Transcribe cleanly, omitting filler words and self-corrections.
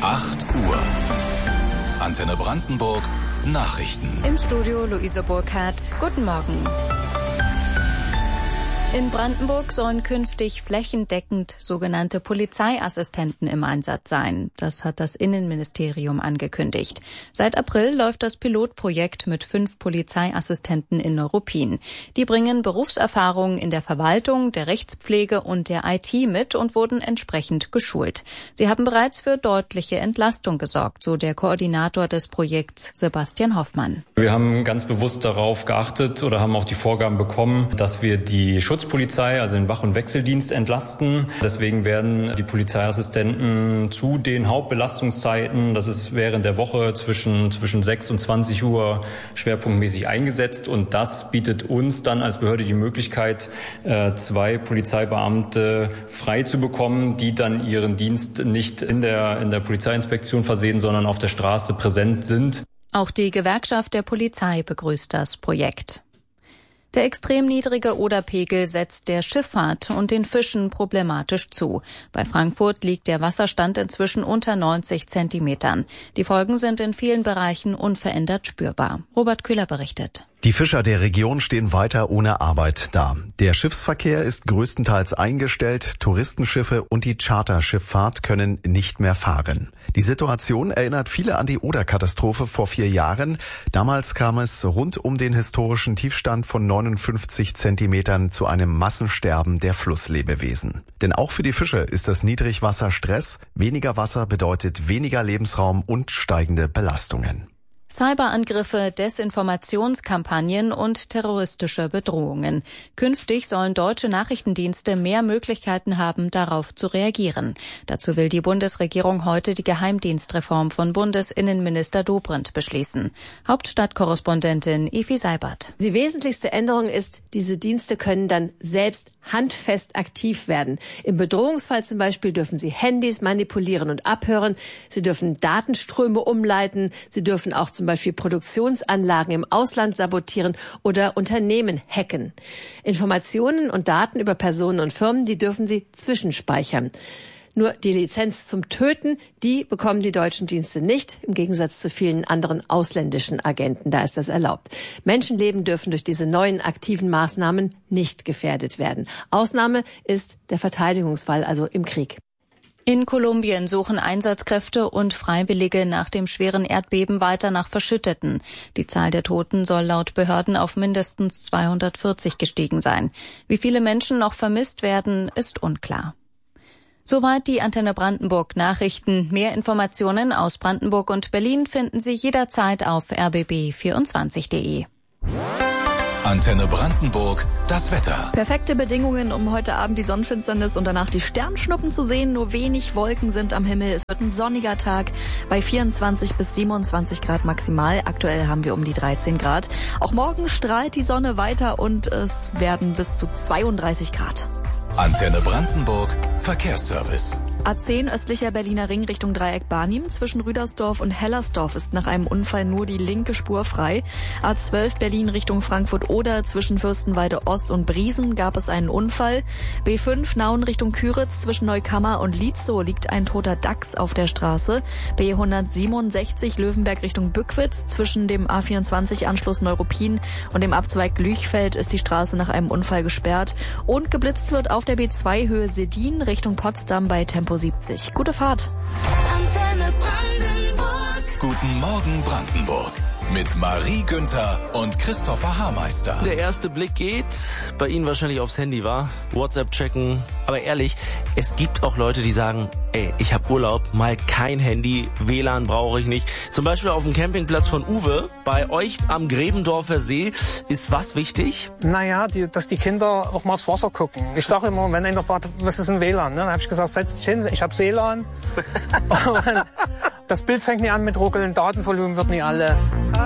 8 Uhr. Antenne Brandenburg, Nachrichten. Im Studio Luise Burkhardt. Guten Morgen. In Brandenburg sollen künftig flächendeckend sogenannte Polizeiassistenten im Einsatz sein. Das hat das Innenministerium angekündigt. Seit April läuft das Pilotprojekt mit 5 Polizeiassistenten in Neuruppin. Die bringen Berufserfahrung in der Verwaltung, der Rechtspflege und der IT mit und wurden entsprechend geschult. Sie haben bereits für deutliche Entlastung gesorgt, so der Koordinator des Projekts Sebastian Hoffmann. Wir haben ganz bewusst darauf geachtet oder haben auch die Vorgaben bekommen, dass wir die Schutzpolizei, also den Wach- und Wechseldienst, entlasten. Deswegen werden die Polizeiassistenten zu den Hauptbelastungszeiten, das ist während der Woche zwischen 6 und 20 Uhr schwerpunktmäßig eingesetzt. Und das bietet uns dann als Behörde die Möglichkeit, 2 Polizeibeamte frei zu bekommen, die dann ihren Dienst nicht in der Polizeiinspektion versehen, sondern auf der Straße präsent sind. Auch die Gewerkschaft der Polizei begrüßt das Projekt. Der extrem niedrige Oderpegel setzt der Schifffahrt und den Fischen problematisch zu. Bei Frankfurt liegt der Wasserstand inzwischen unter 90 Zentimetern. Die Folgen sind in vielen Bereichen unverändert spürbar. Robert Köhler berichtet. Die Fischer der Region stehen weiter ohne Arbeit da. Der Schiffsverkehr ist größtenteils eingestellt, Touristenschiffe und die Charterschifffahrt können nicht mehr fahren. Die Situation erinnert viele an die Oder-Katastrophe vor 4 Jahren. Damals kam es rund um den historischen Tiefstand von 59 Zentimetern zu einem Massensterben der Flusslebewesen. Denn auch für die Fische ist das Niedrigwasser Stress. Weniger Wasser bedeutet weniger Lebensraum und steigende Belastungen. Cyberangriffe, Desinformationskampagnen und terroristische Bedrohungen. Künftig sollen deutsche Nachrichtendienste mehr Möglichkeiten haben, darauf zu reagieren. Dazu will die Bundesregierung heute die Geheimdienstreform von Bundesinnenminister Dobrindt beschließen. Hauptstadtkorrespondentin Evi Seibert. Die wesentlichste Änderung ist, diese Dienste können dann selbst handfest aktiv werden. Im Bedrohungsfall zum Beispiel dürfen sie Handys manipulieren und abhören. Sie dürfen Datenströme umleiten. Sie dürfen auch zum Beispiel Produktionsanlagen im Ausland sabotieren oder Unternehmen hacken. Informationen und Daten über Personen und Firmen, die dürfen sie zwischenspeichern. Nur die Lizenz zum Töten, die bekommen die deutschen Dienste nicht, im Gegensatz zu vielen anderen ausländischen Agenten. Da ist das erlaubt. Menschenleben dürfen durch diese neuen aktiven Maßnahmen nicht gefährdet werden. Ausnahme ist der Verteidigungsfall, also im Krieg. In Kolumbien suchen Einsatzkräfte und Freiwillige nach dem schweren Erdbeben weiter nach Verschütteten. Die Zahl der Toten soll laut Behörden auf mindestens 240 gestiegen sein. Wie viele Menschen noch vermisst werden, ist unklar. Soweit die Antenne Brandenburg Nachrichten. Mehr Informationen aus Brandenburg und Berlin finden Sie jederzeit auf rbb24.de. Antenne Brandenburg, das Wetter. Perfekte Bedingungen, um heute Abend die Sonnenfinsternis und danach die Sternschnuppen zu sehen. Nur wenig Wolken sind am Himmel. Es wird ein sonniger Tag bei 24 bis 27 Grad maximal. Aktuell haben wir um die 13 Grad. Auch morgen strahlt die Sonne weiter und es werden bis zu 32 Grad. Antenne Brandenburg, Verkehrsservice. A10 östlicher Berliner Ring Richtung Dreieck Barnim. Zwischen Rüdersdorf und Hellersdorf ist nach einem Unfall nur die linke Spur frei. A12 Berlin Richtung Frankfurt-Oder. Zwischen Fürstenwalde Ost und Briesen gab es einen Unfall. B5 Nauen Richtung Küritz. Zwischen Neukammer und Lietzow liegt ein toter Dachs auf der Straße. B167 Löwenberg Richtung Bückwitz. Zwischen dem A24-Anschluss Neuruppin und dem Abzweig Lüchfeld ist die Straße nach einem Unfall gesperrt. Und geblitzt wird auf der B2 Höhe Sedin Richtung Potsdam bei Tempo 70. Gute Fahrt. Antenne Brandenburg. Guten Morgen Brandenburg. Mit Marie Günther und Christopher Haarmeister. Der erste Blick geht bei Ihnen wahrscheinlich aufs Handy, wa? WhatsApp checken. Aber ehrlich, es gibt auch Leute, die sagen, ey, ich habe Urlaub, mal kein Handy, WLAN brauche ich nicht. Zum Beispiel auf dem Campingplatz von Uwe, bei euch am Gräbendorfer See, ist was wichtig? Naja, dass die Kinder auch mal aufs Wasser gucken. Ich sage immer, wenn einer fragt, was ist ein WLAN? Dann habe ich gesagt, setz dich hin, ich habe WLAN. Das Bild fängt nie an mit ruckeln, Datenvolumen wird nie alle.